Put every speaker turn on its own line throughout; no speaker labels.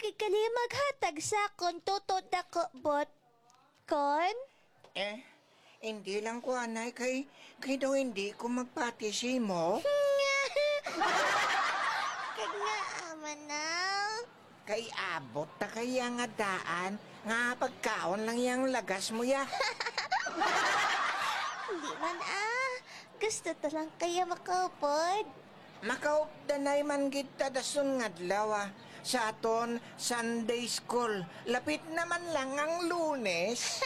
kikali maghatag sa kon tutod na bot. Kon?
Hindi lang ko, anay, kay daw hindi ko magpatisi mo.
Kag nga aman na.
Kay abot na kaya nga daan, nga pagkaon lang yung lagas mo ya.
Hindi man Gusto talang kaya makaupod.
Makaupdanay man kita dasun ngadlaw sa aton Sunday School. Lapit naman lang ang Lunes.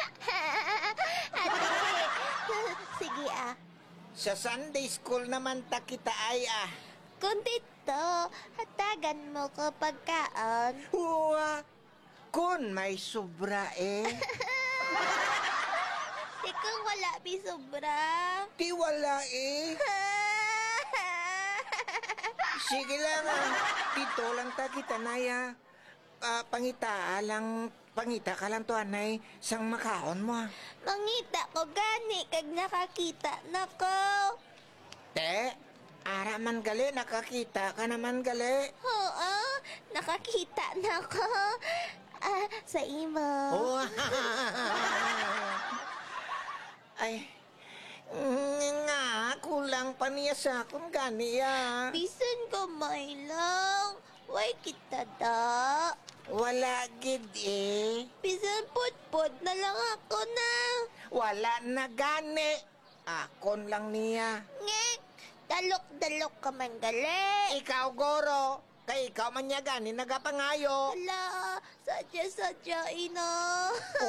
Sige
Sa Sunday School naman ta kita ay
Kung dito, hatagan mo ko pagkaon.
Huwa, kun may sobra
Di kung wala bisobra.
Di wala Sige lang dito lang ta kita naya. Pangita ka lang to anay sang makaon mo.
Mangita ko gani kag nakakita na ko.
Te, ara man gali, nakakita ka naman gali.
Oo, nakakita na ko. Sa imo.
Oh. Ay, nga, kulang pa niya sa akong gani
Bisan ko may lang. Why kita da?
Wala gid
Bisan put-put na lang ako na.
Wala na gani. Akon lang niya.
Ngek, dalok-dalok ka man gali.
Ikaw, Goro. Kay ikaw man niya gani, nagapangayo.
Hala, sadya-sadya ina.